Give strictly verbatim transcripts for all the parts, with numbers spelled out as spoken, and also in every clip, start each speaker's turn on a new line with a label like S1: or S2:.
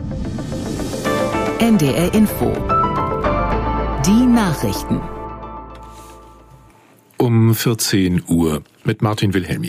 S1: N D R Info. Die Nachrichten.
S2: Um vierzehn Uhr mit Martin Wilhelmi.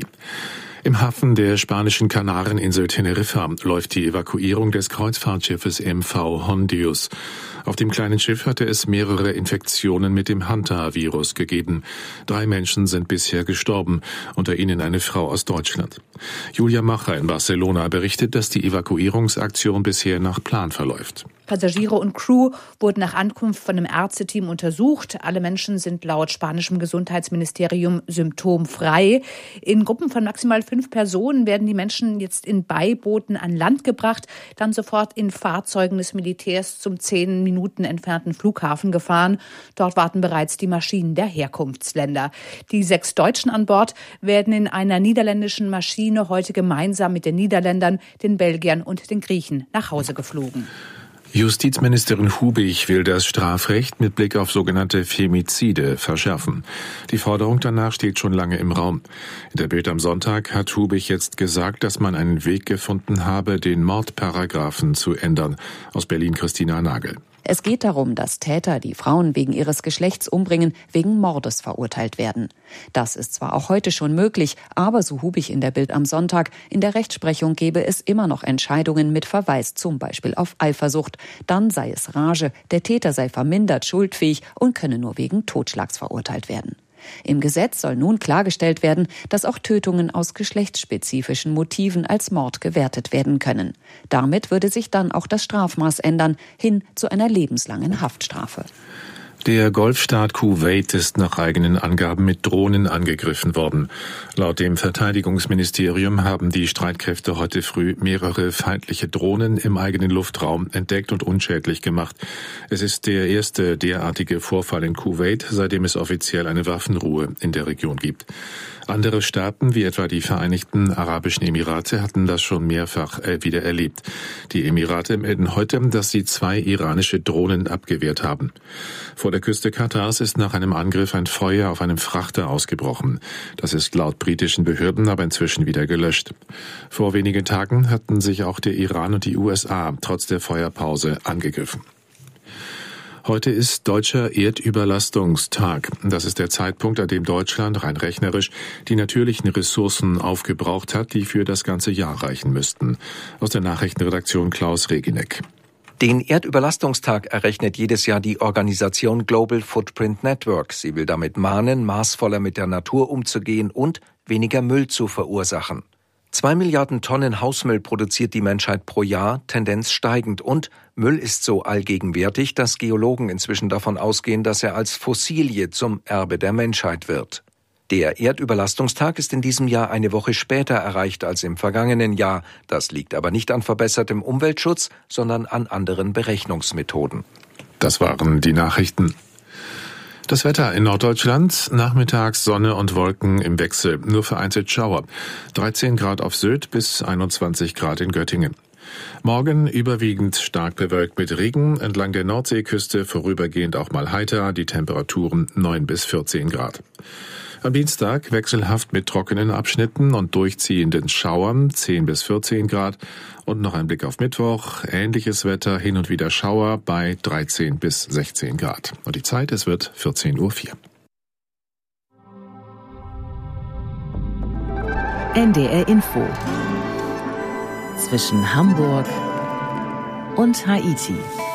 S2: Im Hafen der spanischen Kanareninsel Teneriffa läuft die Evakuierung des Kreuzfahrtschiffes M V Hondius. Auf dem kleinen Schiff hatte es mehrere Infektionen mit dem Hanta-Virus gegeben. Drei Menschen sind bisher gestorben, unter ihnen eine Frau aus Deutschland. Julia Macher in Barcelona berichtet, dass die Evakuierungsaktion bisher nach Plan verläuft.
S3: Passagiere und Crew wurden nach Ankunft von einem Ärzteteam untersucht. Alle Menschen sind laut spanischem Gesundheitsministerium symptomfrei. In Gruppen von maximal fünf Personen werden die Menschen jetzt in Beibooten an Land gebracht, dann sofort in Fahrzeugen des Militärs zum zehn Minuten entfernten Flughafen gefahren. Dort warten bereits die Maschinen der Herkunftsländer. Die sechs Deutschen an Bord werden in einer niederländischen Maschine heute gemeinsam mit den Niederländern, den Belgiern und den Griechen nach Hause geflogen.
S2: Justizministerin Hubig will das Strafrecht mit Blick auf sogenannte Femizide verschärfen. Die Forderung danach steht schon lange im Raum. In der Bild am Sonntag hat Hubig jetzt gesagt, dass man einen Weg gefunden habe, den Mordparagraphen zu ändern. Aus Berlin Christina Nagel.
S4: Es geht darum, dass Täter, die Frauen wegen ihres Geschlechts umbringen, wegen Mordes verurteilt werden. Das ist zwar auch heute schon möglich, aber so Hubig in der Bild am Sonntag, in der Rechtsprechung gebe es immer noch Entscheidungen mit Verweis zum Beispiel auf Eifersucht. Dann sei es Rage, der Täter sei vermindert schuldfähig und könne nur wegen Totschlags verurteilt werden. Im Gesetz soll nun klargestellt werden, dass auch Tötungen aus geschlechtsspezifischen Motiven als Mord gewertet werden können. Damit würde sich dann auch das Strafmaß ändern, hin zu einer lebenslangen Haftstrafe.
S2: Der Golfstaat Kuwait ist nach eigenen Angaben mit Drohnen angegriffen worden. Laut dem Verteidigungsministerium haben die Streitkräfte heute früh mehrere feindliche Drohnen im eigenen Luftraum entdeckt und unschädlich gemacht. Es ist der erste derartige Vorfall in Kuwait, seitdem es offiziell eine Waffenruhe in der Region gibt. Andere Staaten, wie etwa die Vereinigten Arabischen Emirate, hatten das schon mehrfach wieder erlebt. Die Emirate melden heute, dass sie zwei iranische Drohnen abgewehrt haben. Vor der Küste Katars ist nach einem Angriff ein Feuer auf einem Frachter ausgebrochen. Das ist laut britischen Behörden aber inzwischen wieder gelöscht. Vor wenigen Tagen hatten sich auch der Iran und die U S A trotz der Feuerpause angegriffen. Heute ist Deutscher Erdüberlastungstag. Das ist der Zeitpunkt, an dem Deutschland rein rechnerisch die natürlichen Ressourcen aufgebraucht hat, die für das ganze Jahr reichen müssten. Aus der Nachrichtenredaktion Klaus Reginek.
S5: Den Erdüberlastungstag errechnet jedes Jahr die Organisation Global Footprint Network. Sie will damit mahnen, maßvoller mit der Natur umzugehen und weniger Müll zu verursachen. Zwei Milliarden Tonnen Hausmüll produziert die Menschheit pro Jahr, Tendenz steigend. Und Müll ist so allgegenwärtig, dass Geologen inzwischen davon ausgehen, dass er als Fossilie zum Erbe der Menschheit wird. Der Erdüberlastungstag ist in diesem Jahr eine Woche später erreicht als im vergangenen Jahr. Das liegt aber nicht an verbessertem Umweltschutz, sondern an anderen Berechnungsmethoden.
S2: Das waren die Nachrichten. Das Wetter in Norddeutschland, nachmittags Sonne und Wolken im Wechsel, nur vereinzelt Schauer. dreizehn Grad auf Sylt bis einundzwanzig Grad in Göttingen. Morgen überwiegend stark bewölkt mit Regen, entlang der Nordseeküste vorübergehend auch mal heiter, die Temperaturen neun bis vierzehn Grad. Am Dienstag wechselhaft mit trockenen Abschnitten und durchziehenden Schauern, zehn bis vierzehn Grad. Und noch ein Blick auf Mittwoch, ähnliches Wetter, hin und wieder Schauer bei dreizehn bis sechzehn Grad. Und die Zeit, es wird vierzehn Uhr vier.
S1: N D R Info. Zwischen Hamburg und Haiti.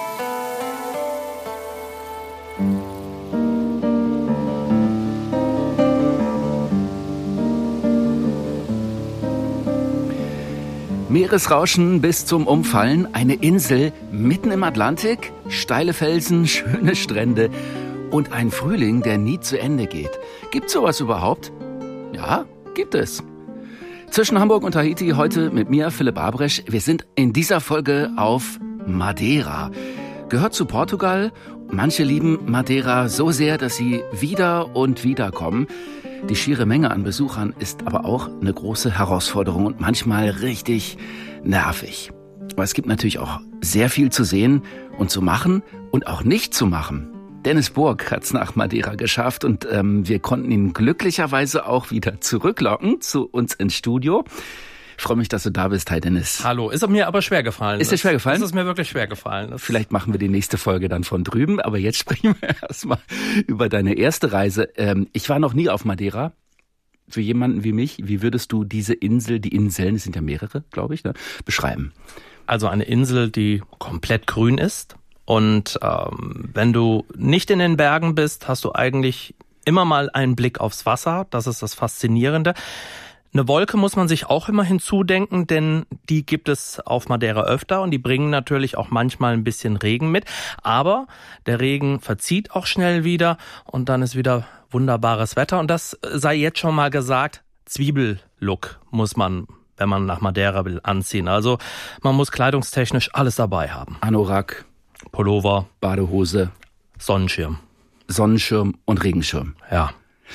S6: Meeresrauschen bis zum Umfallen, eine Insel mitten im Atlantik, steile Felsen, schöne Strände und ein Frühling, der nie zu Ende geht. Gibt's sowas überhaupt? Ja, gibt es. Zwischen Hamburg und Haiti heute mit mir, Philipp Abresch. Wir sind in dieser Folge auf Madeira. Gehört zu Portugal. Manche lieben Madeira so sehr, dass sie wieder und wieder kommen. Die schiere Menge an Besuchern ist aber auch eine große Herausforderung und manchmal richtig nervig. Aber es gibt natürlich auch sehr viel zu sehen und zu machen und auch nicht zu machen. Dennis Burg hat's nach Madeira geschafft und ähm, wir konnten ihn glücklicherweise auch wieder zurücklocken zu uns ins Studio. Ich freue mich, dass du da bist. Hi Dennis.
S7: Hallo, ist mir aber schwer gefallen.
S6: Ist dir schwer gefallen?
S7: Das ist mir wirklich schwer gefallen. Das
S6: Vielleicht machen wir die nächste Folge dann von drüben, aber jetzt sprechen wir erstmal über deine erste Reise. Ich war noch nie auf Madeira. Für jemanden wie mich, wie würdest du diese Insel, die Inseln, es sind ja mehrere, glaube ich, ne, beschreiben?
S7: Also eine Insel, die komplett grün ist. Und ähm, wenn du nicht in den Bergen bist, hast du eigentlich immer mal einen Blick aufs Wasser. Das ist das Faszinierende. Eine Wolke muss man sich auch immer hinzudenken, denn die gibt es auf Madeira öfter und die bringen natürlich auch manchmal ein bisschen Regen mit. Aber der Regen verzieht auch schnell wieder und dann ist wieder wunderbares Wetter. Und das sei jetzt schon mal gesagt, Zwiebellook muss man, wenn man nach Madeira will, anziehen. Also man muss kleidungstechnisch alles dabei haben.
S6: Anorak,
S7: Pullover,
S6: Badehose,
S7: Sonnenschirm.
S6: Sonnenschirm und Regenschirm.
S7: Ja.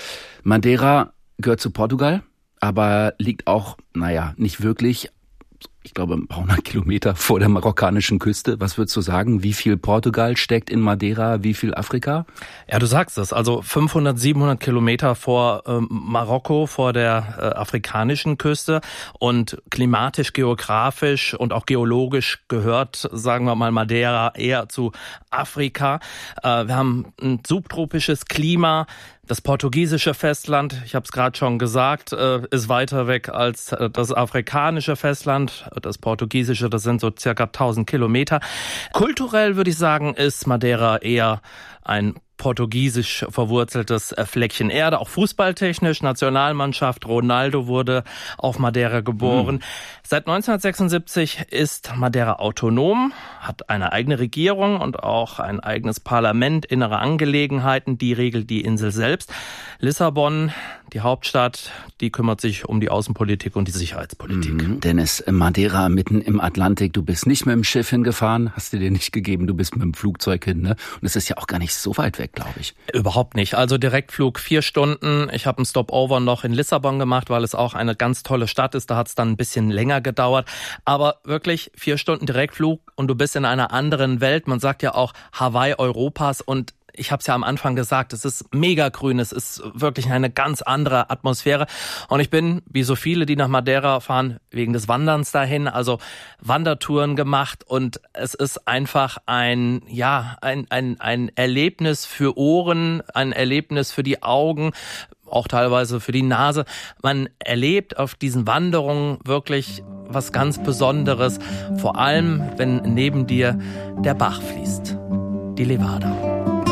S6: Madeira gehört zu Portugal, aber liegt auch, naja, nicht wirklich, ich glaube, ein paar hundert Kilometer vor der marokkanischen Küste. Was würdest du sagen? Wie viel Portugal steckt in Madeira? Wie viel Afrika?
S7: Ja, du sagst es. Also fünfhundert, siebenhundert Kilometer vor ähm, Marokko, vor der äh, afrikanischen Küste. Und klimatisch, geografisch und auch geologisch gehört, sagen wir mal, Madeira eher zu Afrika. Äh, wir haben ein subtropisches Klima. Das portugiesische Festland, ich habe es gerade schon gesagt, ist weiter weg als das afrikanische Festland. Das portugiesische, das sind so circa tausend Kilometer. Kulturell würde ich sagen, ist Madeira eher ein portugiesisch verwurzeltes Fleckchen Erde, auch fußballtechnisch. Nationalmannschaft Ronaldo wurde auf Madeira geboren. Mhm. Seit neunzehnhundertsechsundsiebzig ist Madeira autonom, hat eine eigene Regierung und auch ein eigenes Parlament, innere Angelegenheiten, die regelt die Insel selbst. Lissabon, die Hauptstadt, die kümmert sich um die Außenpolitik und die Sicherheitspolitik.
S6: Mhm. Dennis, Madeira mitten im Atlantik, du bist nicht mit dem Schiff hingefahren, hast du dir nicht gegeben, du bist mit dem Flugzeug hin, ne? Und es ist ja auch gar nicht so weit weg, glaube ich.
S7: Überhaupt nicht. Also Direktflug vier Stunden. Ich habe einen Stopover noch in Lissabon gemacht, weil es auch eine ganz tolle Stadt ist. Da hat es dann ein bisschen länger gedauert. Aber wirklich vier Stunden Direktflug und du bist in einer anderen Welt. Man sagt ja auch Hawaii Europas und ich habe es ja am Anfang gesagt, es ist mega grün, es ist wirklich eine ganz andere Atmosphäre. Und ich bin, wie so viele, die nach Madeira fahren, wegen des Wanderns dahin, also Wandertouren gemacht. Und es ist einfach ein, ja, ein, ein, ein Erlebnis für Ohren, ein Erlebnis für die Augen, auch teilweise für die Nase. Man erlebt auf diesen Wanderungen wirklich was ganz Besonderes. Vor allem, wenn neben dir der Bach fließt. Die Levada.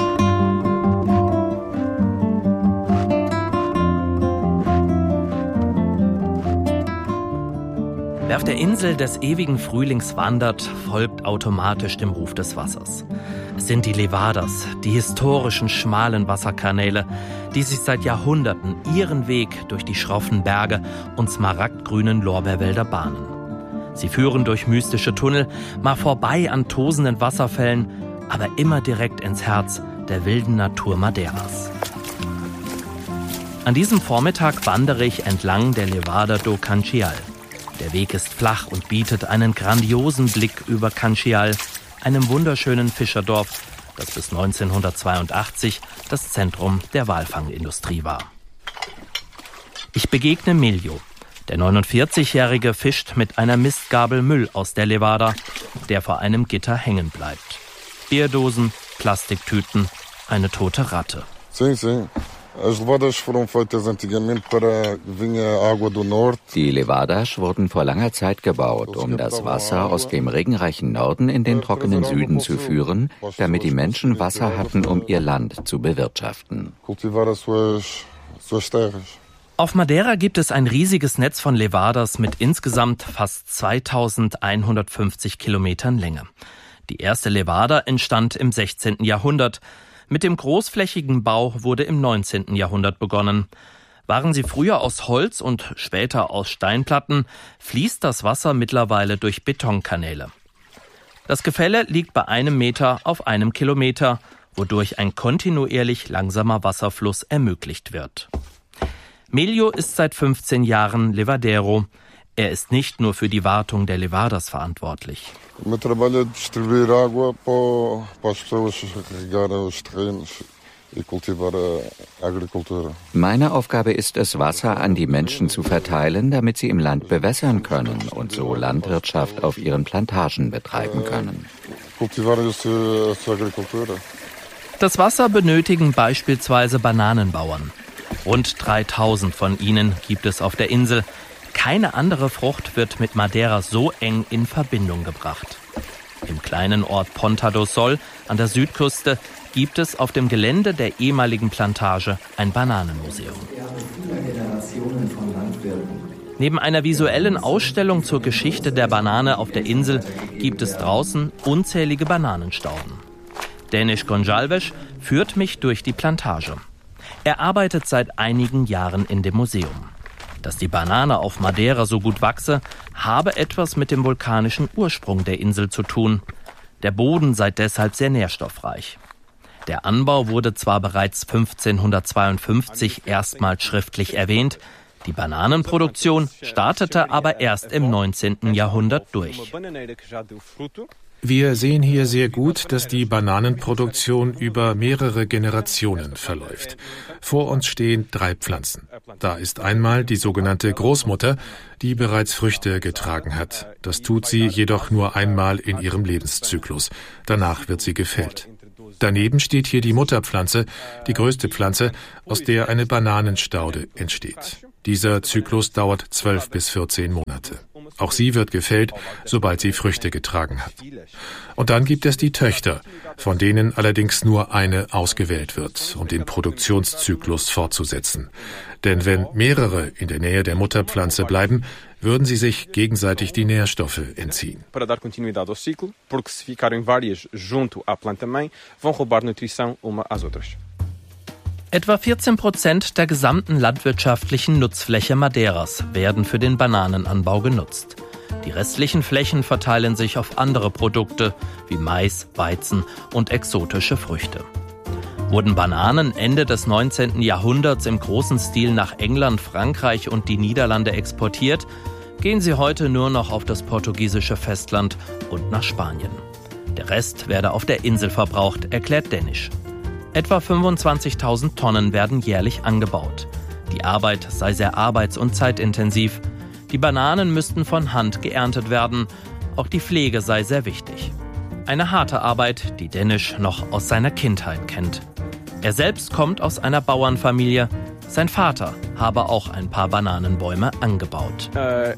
S7: Wer auf der Insel des ewigen Frühlings wandert, folgt automatisch dem Ruf des Wassers. Es sind die Levadas, die historischen schmalen Wasserkanäle, die sich seit Jahrhunderten ihren Weg durch die schroffen Berge und smaragdgrünen Lorbeerwälder bahnen. Sie führen durch mystische Tunnel, mal vorbei an tosenden Wasserfällen, aber immer direkt ins Herz der wilden Natur Madeiras. An diesem Vormittag wandere ich entlang der Levada do Canchial. Der Weg ist flach und bietet einen grandiosen Blick über Canchial, einem wunderschönen Fischerdorf, das bis neunzehnhundertzweiundachtzig das Zentrum der Walfangindustrie war. Ich begegne Miljo. Der neunundvierzigjährige fischt mit einer Mistgabel Müll aus der Levada, der vor einem Gitter hängen bleibt. Bierdosen, Plastiktüten, eine tote Ratte.
S8: Sim, sim.
S9: Die Levadas wurden vor langer Zeit gebaut, um das Wasser aus dem regenreichen Norden in den trockenen Süden zu führen, damit die Menschen Wasser hatten, um ihr Land zu bewirtschaften.
S7: Auf Madeira gibt es ein riesiges Netz von Levadas mit insgesamt fast zweitausendeinhundertfünfzig Kilometern Länge. Die erste Levada entstand im sechzehnten Jahrhundert. Mit dem großflächigen Bau wurde im neunzehnten Jahrhundert begonnen. Waren sie früher aus Holz und später aus Steinplatten, fließt das Wasser mittlerweile durch Betonkanäle. Das Gefälle liegt bei einem Meter auf einem Kilometer, wodurch ein kontinuierlich langsamer Wasserfluss ermöglicht wird. Miljo ist seit fünfzehn Jahren Levadero. Er ist nicht nur für die Wartung der Levadas verantwortlich.
S9: Meine Aufgabe ist es, Wasser an die Menschen zu verteilen, damit sie im Land bewässern können und so Landwirtschaft auf ihren Plantagen betreiben können.
S7: Das Wasser benötigen beispielsweise Bananenbauern. Rund dreitausend von ihnen gibt es auf der Insel. Keine andere Frucht wird mit Madeira so eng in Verbindung gebracht. Im kleinen Ort Ponta do Sol an der Südküste gibt es auf dem Gelände der ehemaligen Plantage ein Bananenmuseum. Neben einer visuellen Ausstellung zur Geschichte der Banane auf der Insel gibt es draußen unzählige Bananenstauden. Denis Gonçalves führt mich durch die Plantage. Er arbeitet seit einigen Jahren in dem Museum. Dass die Banane auf Madeira so gut wachse, habe etwas mit dem vulkanischen Ursprung der Insel zu tun. Der Boden sei deshalb sehr nährstoffreich. Der Anbau wurde zwar bereits fünfzehnhundertzweiundfünfzig erstmals schriftlich erwähnt, die Bananenproduktion startete aber erst im neunzehnten Jahrhundert durch.
S2: Wir sehen hier sehr gut, dass die Bananenproduktion über mehrere Generationen verläuft. Vor uns stehen drei Pflanzen. Da ist einmal die sogenannte Großmutter, die bereits Früchte getragen hat. Das tut sie jedoch nur einmal in ihrem Lebenszyklus. Danach wird sie gefällt. Daneben steht hier die Mutterpflanze, die größte Pflanze, aus der eine Bananenstaude entsteht. Dieser Zyklus dauert zwölf bis vierzehn Monate. Auch sie wird gefällt, sobald sie Früchte getragen hat. Und dann gibt es die Töchter, von denen allerdings nur eine ausgewählt wird, um den Produktionszyklus fortzusetzen. Denn wenn mehrere in der Nähe der Mutterpflanze bleiben, würden sie sich gegenseitig die Nährstoffe entziehen.
S7: Etwa vierzehn Prozent der gesamten landwirtschaftlichen Nutzfläche Madeiras werden für den Bananenanbau genutzt. Die restlichen Flächen verteilen sich auf andere Produkte wie Mais, Weizen und exotische Früchte. Wurden Bananen Ende des neunzehnten Jahrhunderts im großen Stil nach England, Frankreich und die Niederlande exportiert, gehen sie heute nur noch auf das portugiesische Festland und nach Spanien. Der Rest werde auf der Insel verbraucht, erklärt Denis. Etwa fünfundzwanzigtausend Tonnen werden jährlich angebaut. Die Arbeit sei sehr arbeits- und zeitintensiv. Die Bananen müssten von Hand geerntet werden. Auch die Pflege sei sehr wichtig. Eine harte Arbeit, die Denis noch aus seiner Kindheit kennt. Er selbst kommt aus einer Bauernfamilie. Sein Vater habe auch ein paar Bananenbäume angebaut.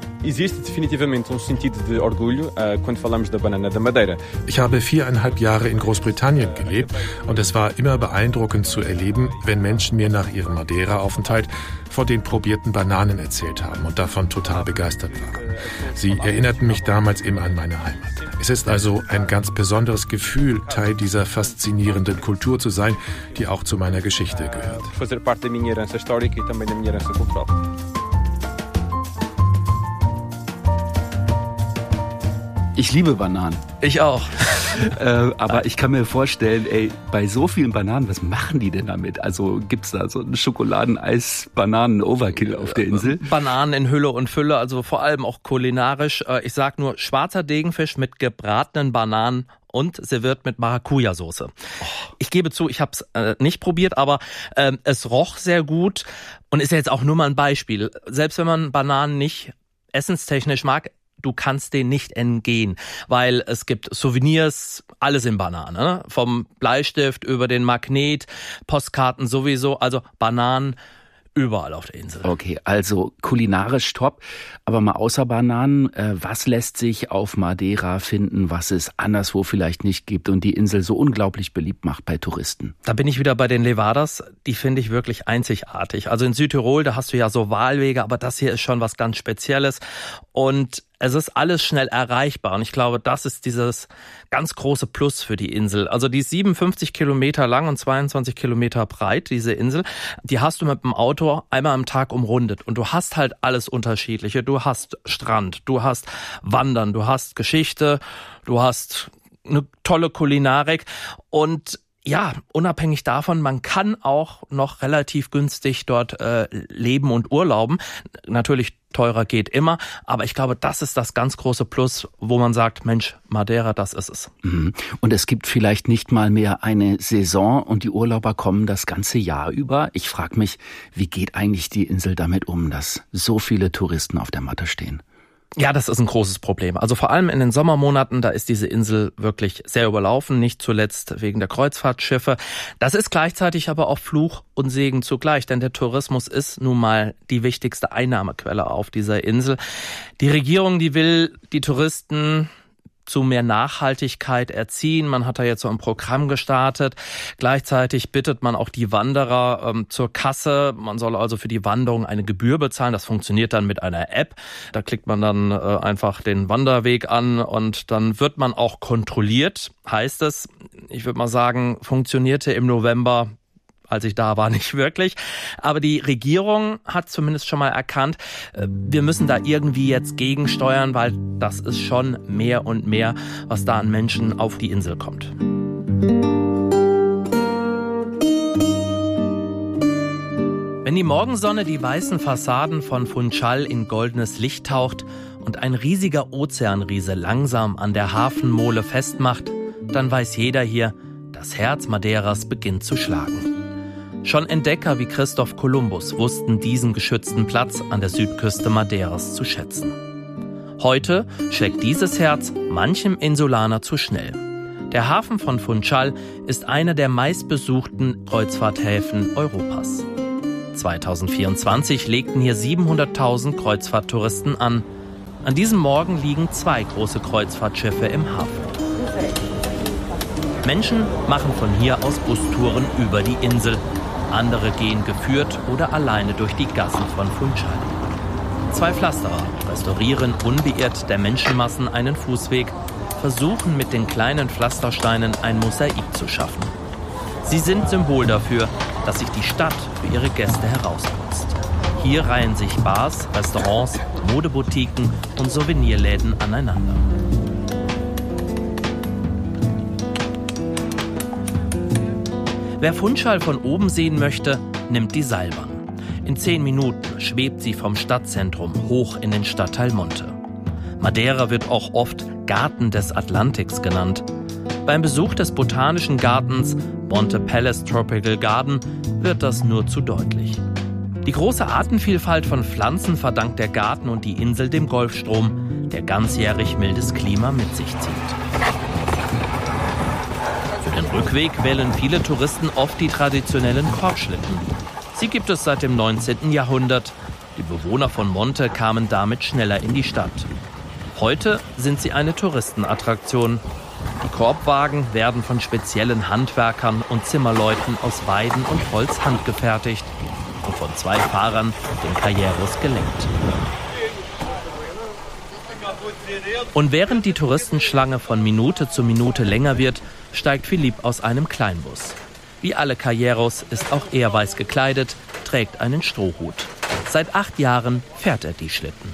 S2: Ich habe viereinhalb Jahre in Großbritannien gelebt und es war immer beeindruckend zu erleben, wenn Menschen mir nach ihrem Madeira-Aufenthalt von den probierten Bananen erzählt haben und davon total begeistert waren. Sie erinnerten mich damals immer an meine Heimat. Es ist also ein ganz besonderes Gefühl, Teil dieser faszinierenden Kultur zu sein, die auch zu meiner Geschichte gehört.
S6: Ich liebe Bananen.
S7: Ich auch.
S6: äh, aber ich kann mir vorstellen, ey, bei so vielen Bananen, was machen die denn damit? Also gibt's da so einen Schokoladeneis-Bananen-Overkill auf der Insel?
S7: Bananen in Hülle und Fülle, also vor allem auch kulinarisch. Ich sag nur schwarzer Degenfisch mit gebratenen Bananen und serviert mit Maracuja-Soße. Oh. Ich gebe zu, ich habe es äh, nicht probiert, aber äh, es roch sehr gut und ist ja jetzt auch nur mal ein Beispiel. Selbst wenn man Bananen nicht essenstechnisch mag, du kannst denen nicht entgehen, weil es gibt Souvenirs, alles in Banane, ne? Vom Bleistift über den Magnet, Postkarten sowieso, also Bananen überall auf der Insel.
S6: Okay, also kulinarisch top, aber mal außer Bananen, äh, was lässt sich auf Madeira finden, was es anderswo vielleicht nicht gibt und die Insel so unglaublich beliebt macht bei Touristen?
S7: Da bin ich wieder bei den Levadas, die finde ich wirklich einzigartig. Also in Südtirol, da hast du ja so Walwege, aber das hier ist schon was ganz Spezielles und es ist alles schnell erreichbar und ich glaube, das ist dieses ganz große Plus für die Insel. Also die ist siebenundfünfzig Kilometer lang und zweiundzwanzig Kilometer breit, diese Insel. Die hast du mit dem Auto einmal am Tag umrundet und du hast halt alles Unterschiedliche. Du hast Strand, du hast Wandern, du hast Geschichte, du hast eine tolle Kulinarik und Ja, unabhängig davon, man kann auch noch relativ günstig dort äh, leben und urlauben. Natürlich teurer geht immer, aber ich glaube, das ist das ganz große Plus, wo man sagt, Mensch, Madeira, das ist es.
S6: Und es gibt vielleicht nicht mal mehr eine Saison und die Urlauber kommen das ganze Jahr über. Ich frage mich, wie geht eigentlich die Insel damit um, dass so viele Touristen auf der Matte stehen?
S7: Ja, das ist ein großes Problem. Also vor allem in den Sommermonaten, da ist diese Insel wirklich sehr überlaufen, nicht zuletzt wegen der Kreuzfahrtschiffe. Das ist gleichzeitig aber auch Fluch und Segen zugleich, denn der Tourismus ist nun mal die wichtigste Einnahmequelle auf dieser Insel. Die Regierung, die will die Touristen zu mehr Nachhaltigkeit erziehen. Man hat da jetzt so ein Programm gestartet. Gleichzeitig bittet man auch die Wanderer ähm, zur Kasse. Man soll also für die Wanderung eine Gebühr bezahlen. Das funktioniert dann mit einer App. Da klickt man dann äh, einfach den Wanderweg an und dann wird man auch kontrolliert, heißt es. Ich würde mal sagen, funktionierte im November, als ich da war, nicht wirklich. Aber die Regierung hat zumindest schon mal erkannt, wir müssen da irgendwie jetzt gegensteuern, weil das ist schon mehr und mehr, was da an Menschen auf die Insel kommt. Wenn die Morgensonne die weißen Fassaden von Funchal in goldenes Licht taucht und ein riesiger Ozeanriese langsam an der Hafenmole festmacht, dann weiß jeder hier, das Herz Madeiras beginnt zu schlagen. Schon Entdecker wie Christoph Kolumbus wussten diesen geschützten Platz an der Südküste Madeiras zu schätzen. Heute schlägt dieses Herz manchem Insulaner zu schnell. Der Hafen von Funchal ist einer der meistbesuchten Kreuzfahrthäfen Europas. zweitausendvierundzwanzig legten hier siebenhunderttausend Kreuzfahrttouristen an. An diesem Morgen liegen zwei große Kreuzfahrtschiffe im Hafen. Menschen machen von hier aus Bustouren über die Insel. Andere gehen geführt oder alleine durch die Gassen von Funchal. Zwei Pflasterer restaurieren unbeirrt der Menschenmassen einen Fußweg, versuchen mit den kleinen Pflastersteinen ein Mosaik zu schaffen. Sie sind Symbol dafür, dass sich die Stadt für ihre Gäste herausputzt. Hier reihen sich Bars, Restaurants, Modeboutiquen und Souvenirläden aneinander. Wer Funchal von oben sehen möchte, nimmt die Seilbahn. In zehn Minuten schwebt sie vom Stadtzentrum hoch in den Stadtteil Monte. Madeira wird auch oft Garten des Atlantiks genannt. Beim Besuch des Botanischen Gartens Monte Palace Tropical Garden wird das nur zu deutlich. Die große Artenvielfalt von Pflanzen verdankt der Garten und die Insel dem Golfstrom, der ganzjährig mildes Klima mit sich zieht. Für den Rückweg wählen viele Touristen oft die traditionellen Korbschlitten. Sie gibt es seit dem neunzehnten Jahrhundert. Die Bewohner von Monte kamen damit schneller in die Stadt. Heute sind sie eine Touristenattraktion. Die Korbwagen werden von speziellen Handwerkern und Zimmerleuten aus Weiden und Holz handgefertigt und von zwei Fahrern, den Cayeros, gelenkt. Und während die Touristenschlange von Minute zu Minute länger wird, steigt Philippe aus einem Kleinbus. Wie alle Cayeros ist auch er weiß gekleidet, trägt einen Strohhut. Seit acht Jahren fährt er die Schlitten.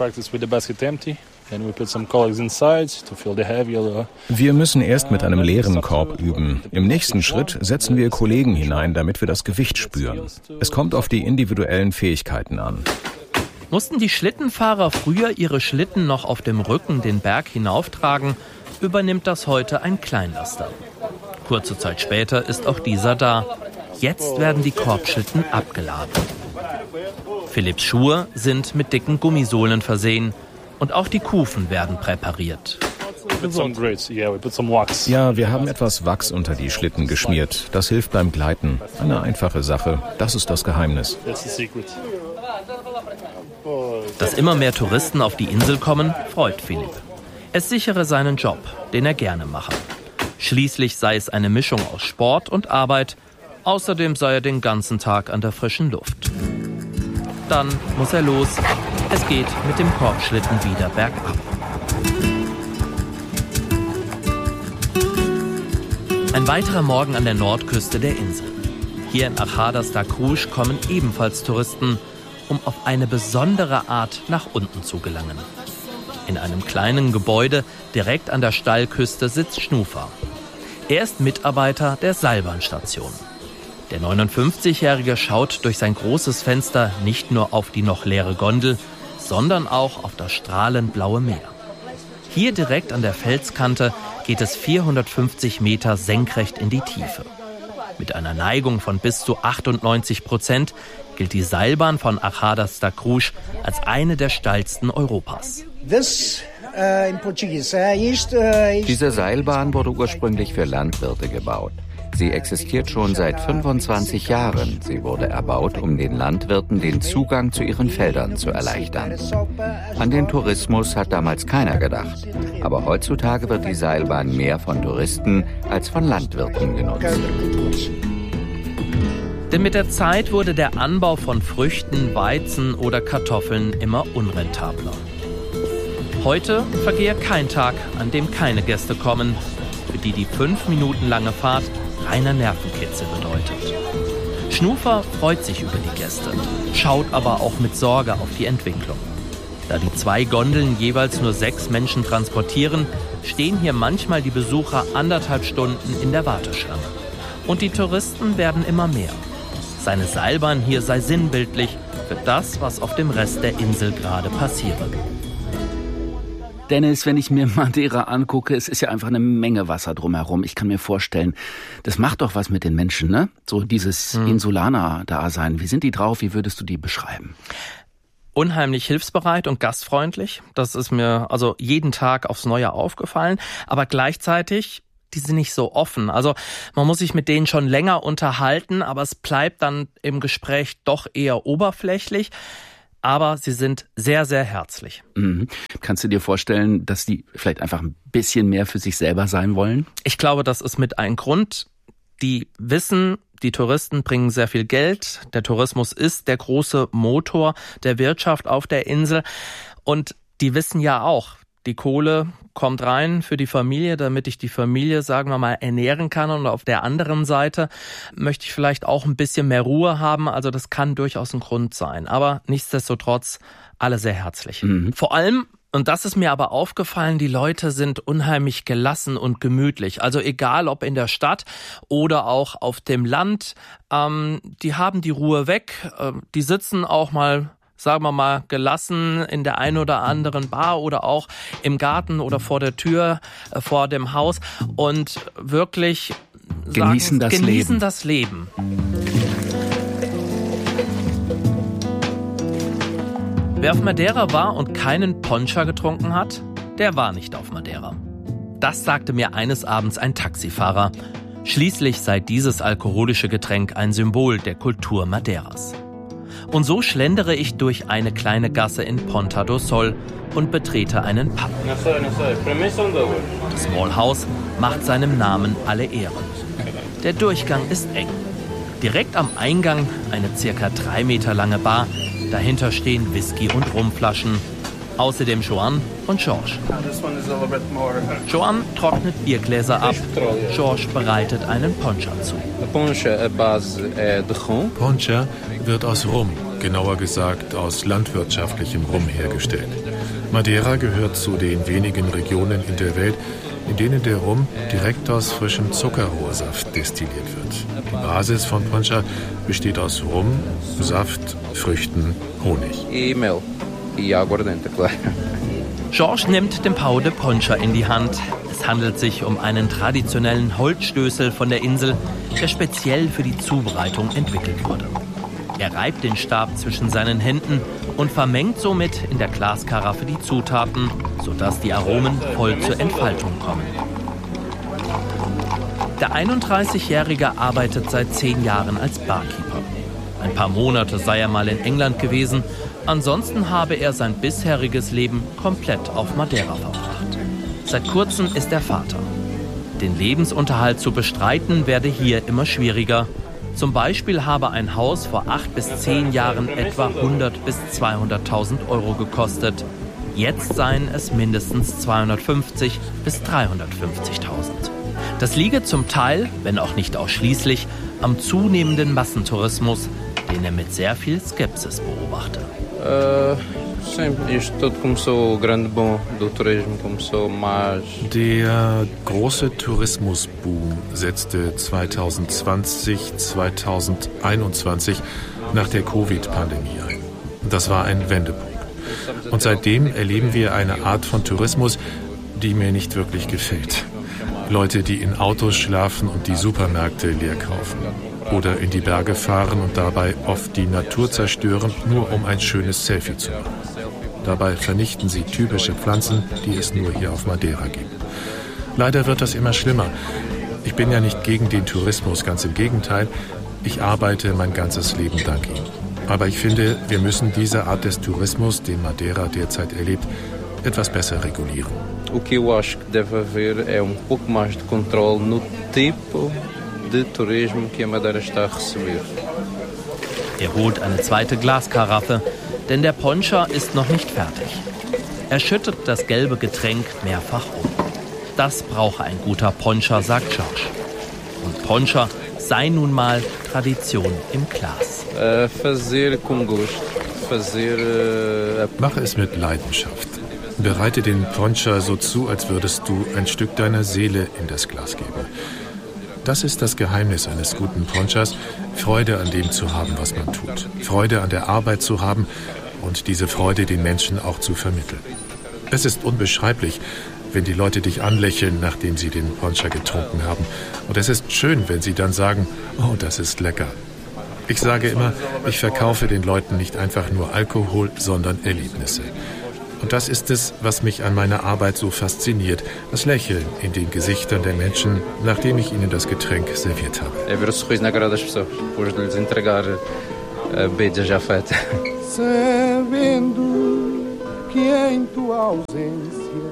S8: Wir müssen erst mit einem leeren Korb üben. Im nächsten Schritt setzen wir Kollegen hinein, damit wir das Gewicht spüren. Es kommt auf die individuellen Fähigkeiten an.
S7: Mussten die Schlittenfahrer früher ihre Schlitten noch auf dem Rücken den Berg hinauftragen, übernimmt das heute ein Kleinlaster. Kurze Zeit später ist auch dieser da. Jetzt werden die Korbschlitten abgeladen. Philipps Schuhe sind mit dicken Gummisohlen versehen und auch die Kufen werden präpariert.
S8: Ja, wir haben etwas Wachs unter die Schlitten geschmiert. Das hilft beim Gleiten. Eine einfache Sache. Das ist das Geheimnis.
S7: Dass immer mehr Touristen auf die Insel kommen, freut Philipp. Es sichere seinen Job, den er gerne mache. Schließlich sei es eine Mischung aus Sport und Arbeit. Außerdem sei er den ganzen Tag an der frischen Luft. Dann muss er los. Es geht mit dem Korbschlitten wieder bergab. Ein weiterer Morgen an der Nordküste der Insel. Hier in Ajadas da Cruz kommen ebenfalls Touristen, um auf eine besondere Art nach unten zu gelangen. In einem kleinen Gebäude direkt an der Steilküste sitzt Schnufa. Er ist Mitarbeiter der Seilbahnstation. Der neunundfünfzigjährige schaut durch sein großes Fenster nicht nur auf die noch leere Gondel, sondern auch auf das strahlend blaue Meer. Hier direkt an der Felskante geht es vierhundertfünfzig Meter senkrecht in die Tiefe. Mit einer Neigung von bis zu achtundneunzig Prozent gilt die Seilbahn von Achadas da Cruz als eine der steilsten Europas.
S9: Diese Seilbahn wurde ursprünglich für Landwirte gebaut. Sie existiert schon seit fünfundzwanzig Jahren. Sie wurde erbaut, um den Landwirten den Zugang zu ihren Feldern zu erleichtern. An den Tourismus hat damals keiner gedacht. Aber heutzutage wird die Seilbahn mehr von Touristen als von Landwirten genutzt.
S7: Denn mit der Zeit wurde der Anbau von Früchten, Weizen oder Kartoffeln immer unrentabler. Heute vergehe kein Tag, an dem keine Gäste kommen, für die die fünf Minuten lange Fahrt reiner Nervenkitzel bedeutet. Schnufer freut sich über die Gäste, schaut aber auch mit Sorge auf die Entwicklung. Da die zwei Gondeln jeweils nur sechs Menschen transportieren, stehen hier manchmal die Besucher anderthalb Stunden in der Warteschlange. Und die Touristen werden immer mehr. Seine Seilbahn hier sei sinnbildlich für das, was auf dem Rest der Insel gerade passiere.
S6: Dennis, wenn ich mir Madeira angucke, es ist ja einfach eine Menge Wasser drumherum. Ich kann mir vorstellen, das macht doch was mit den Menschen, ne? So dieses hm. Insulaner-Dasein. Wie sind die drauf? Wie würdest du die beschreiben?
S7: Unheimlich hilfsbereit und gastfreundlich. Das ist mir also jeden Tag aufs Neue aufgefallen. Aber gleichzeitig, die sind nicht so offen. Also man muss sich mit denen schon länger unterhalten, aber es bleibt dann im Gespräch doch eher oberflächlich. Aber sie sind sehr, sehr herzlich.
S6: Mhm. Kannst du dir vorstellen, dass die vielleicht einfach ein bisschen mehr für sich selber sein wollen?
S7: Ich glaube, das ist mit ein Grund. Die wissen, die Touristen bringen sehr viel Geld. Der Tourismus ist der große Motor der Wirtschaft auf der Insel. Und die wissen ja auch, die Kohle kommt rein für die Familie, damit ich die Familie, sagen wir mal, ernähren kann. Und auf der anderen Seite möchte ich vielleicht auch ein bisschen mehr Ruhe haben. Also das kann durchaus ein Grund sein. Aber nichtsdestotrotz alle sehr herzlich. Mhm. Vor allem, und das ist mir aber aufgefallen, die Leute sind unheimlich gelassen und gemütlich. Also egal, ob in der Stadt oder auch auf dem Land, ähm, die haben die Ruhe weg. Äh, die sitzen auch mal, sagen wir mal, gelassen in der einen oder anderen Bar oder auch im Garten oder vor der Tür, äh, vor dem Haus und wirklich
S6: genießen,
S7: sagen,
S6: das,
S7: genießen
S6: Leben.
S7: das Leben. Wer auf Madeira war und keinen Poncha getrunken hat, der war nicht auf Madeira. Das sagte mir eines Abends ein Taxifahrer. Schließlich sei dieses alkoholische Getränk ein Symbol der Kultur Madeiras. Und so schlendere ich durch eine kleine Gasse in Ponta do Sol und betrete einen Pub. Das Small House macht seinem Namen alle Ehre. Der Durchgang ist eng. Direkt am Eingang eine circa drei Meter lange Bar. Dahinter stehen Whisky- und Rumflaschen. Außerdem Joan und George. Joan trocknet Biergläser ab. George bereitet einen Poncha zu.
S2: Poncha wird aus Rum, genauer gesagt aus landwirtschaftlichem Rum hergestellt. Madeira gehört zu den wenigen Regionen in der Welt, in denen der Rum direkt aus frischem Zuckerrohrsaft destilliert wird. Die Basis von Poncha besteht aus Rum, Saft, Früchten, Honig.
S7: George nimmt den Pau de Poncha in die Hand. Es handelt sich um einen traditionellen Holzstößel von der Insel, der speziell für die Zubereitung entwickelt wurde. Er reibt den Stab zwischen seinen Händen und vermengt somit in der Glaskaraffe die Zutaten, sodass die Aromen voll zur Entfaltung kommen. Der einunddreißigjährige arbeitet seit zehn Jahren als Barkeeper. Ein paar Monate sei er mal in England gewesen, ansonsten habe er sein bisheriges Leben komplett auf Madeira verbracht. Seit kurzem ist er Vater. Den Lebensunterhalt zu bestreiten werde hier immer schwieriger. Zum Beispiel habe ein Haus vor acht bis zehn Jahren etwa hundert bis zweihunderttausend Euro gekostet. Jetzt seien es mindestens zweihundertfünfzig bis dreihundertfünfzigtausend. Das liege zum Teil, wenn auch nicht ausschließlich, am zunehmenden Massentourismus, den er mit sehr viel Skepsis beobachte.
S2: Der große Tourismusboom setzte zwanzig zwanzig, zwanzig einundzwanzig nach der Covid-Pandemie ein. Das war ein Wendepunkt. Und seitdem erleben wir eine Art von Tourismus, die mir nicht wirklich gefällt. Leute, die in Autos schlafen und die Supermärkte leer kaufen. Oder in die Berge fahren und dabei oft die Natur zerstören, nur um ein schönes Selfie zu machen. Dabei vernichten sie typische Pflanzen, die es nur hier auf Madeira gibt. Leider wird das immer schlimmer. Ich bin ja nicht gegen den Tourismus, ganz im Gegenteil. Ich arbeite mein ganzes Leben dank ihm. Aber ich finde, wir müssen diese Art des Tourismus, den Madeira derzeit erlebt, etwas besser regulieren.
S10: O que eu acho que deve haver é um pouco mais de controle no tipo de turismo que a Madeira está a receber.
S7: Er holt eine zweite Glaskaraffe, denn der Poncha ist noch nicht fertig. Er schüttet das gelbe Getränk mehrfach um. Das brauche ein guter Poncha, sagt George. Und Poncha sei nun mal Tradition im Glas.
S10: Uh, fazer com gosto. Fazer, uh...
S2: Mache es mit Leidenschaft. Bereite den Poncha so zu, als würdest du ein Stück deiner Seele in das Glas geben. Das ist das Geheimnis eines guten Ponchas, Freude an dem zu haben, was man tut. Freude an der Arbeit zu haben und diese Freude den Menschen auch zu vermitteln. Es ist unbeschreiblich, wenn die Leute dich anlächeln, nachdem sie den Poncha getrunken haben. Und es ist schön, wenn sie dann sagen, oh, das ist lecker. Ich sage immer, ich verkaufe den Leuten nicht einfach nur Alkohol, sondern Erlebnisse. Und das ist es, was mich an meiner Arbeit so fasziniert. Das Lächeln in den Gesichtern der Menschen, nachdem ich ihnen das Getränk serviert habe.
S10: É ver o sorriso na cara das pessoas, depois de lhes entregar a beija já feita.
S11: Sabendo que em tua ausência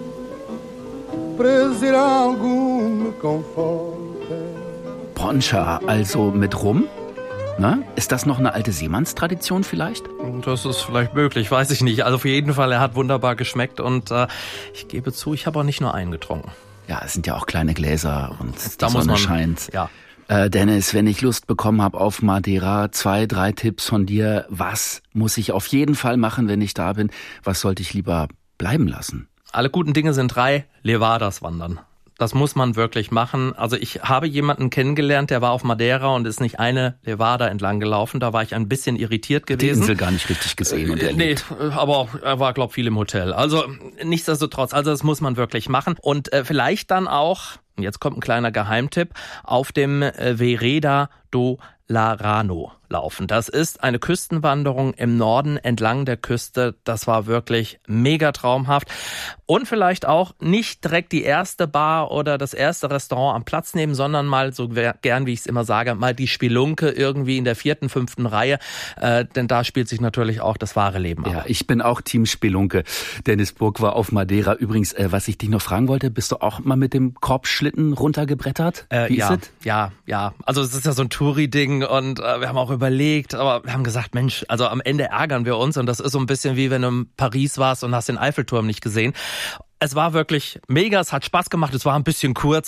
S11: prazer algum me conforta.
S6: Poncha, also mit Rum? Na, ist das noch eine alte Seemannstradition vielleicht?
S7: Das ist vielleicht möglich, weiß ich nicht. Also auf jeden Fall, er hat wunderbar geschmeckt und äh, ich gebe zu, ich habe auch nicht nur einen getrunken.
S6: Ja, es sind ja auch kleine Gläser und die
S7: da
S6: Sonne
S7: muss man,
S6: scheint.
S7: Ja.
S6: Äh, Dennis, wenn ich Lust bekommen habe auf Madeira, zwei, drei Tipps von dir. Was muss ich auf jeden Fall machen, wenn ich da bin? Was sollte ich lieber bleiben lassen?
S7: Alle guten Dinge sind drei. Levadas wandern. Das muss man wirklich machen. Also ich habe jemanden kennengelernt, der war auf Madeira und ist nicht eine Levada entlang gelaufen. Da war ich ein bisschen irritiert gewesen.
S6: Die Insel gar nicht richtig gesehen und erlebt.
S7: Nee, aber er war, glaube ich, viel im Hotel. Also nichtsdestotrotz, also das muss man wirklich machen. Und äh, vielleicht dann auch, jetzt kommt ein kleiner Geheimtipp, auf dem äh, Vereda do Larano laufen. Das ist eine Küstenwanderung im Norden entlang der Küste. Das war wirklich mega traumhaft. Und vielleicht auch nicht direkt die erste Bar oder das erste Restaurant am Platz nehmen, sondern mal so gern, wie ich es immer sage, mal die Spelunke irgendwie in der vierten, fünften Reihe. Äh, denn da spielt sich natürlich auch das wahre Leben ab.
S6: Ja, ich bin auch Team Spelunke. Dennis Burg war auf Madeira. Übrigens, äh, was ich dich noch fragen wollte, bist du auch mal mit dem Korbschlitten runtergebrettert?
S7: Äh,
S6: wie
S7: ja,
S6: ist es?
S7: ja, ja. Also es ist ja so ein Touri-Ding und äh, wir haben auch überlegt, aber wir haben gesagt, Mensch, also am Ende ärgern wir uns und das ist so ein bisschen wie wenn du in Paris warst und hast den Eiffelturm nicht gesehen. Es war wirklich mega, es hat Spaß gemacht, es war ein bisschen kurz,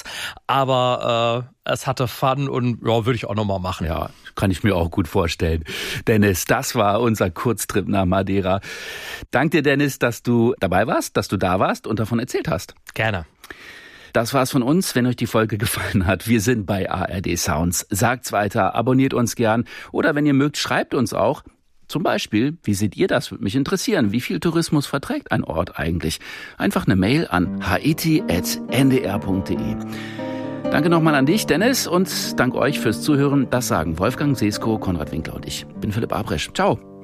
S7: aber äh, es hatte Fun und ja, würde ich auch nochmal machen.
S6: Ja, kann ich mir auch gut vorstellen. Dennis, das war unser Kurztrip nach Madeira. Dank dir, Dennis, dass du dabei warst, dass du da warst und davon erzählt hast.
S7: Gerne.
S6: Das war's von uns. Wenn euch die Folge gefallen hat, wir sind bei A R D Sounds. Sagt's weiter, abonniert uns gern oder wenn ihr mögt, schreibt uns auch. Zum Beispiel, wie seht ihr das? Würde mich interessieren. Wie viel Tourismus verträgt ein Ort eigentlich? Einfach eine Mail an haiti at n d r punkt d e. Danke nochmal an dich, Dennis, und dank euch fürs Zuhören. Das sagen Wolfgang Sesko, Konrad Winkler und ich bin Philipp Abresch. Ciao.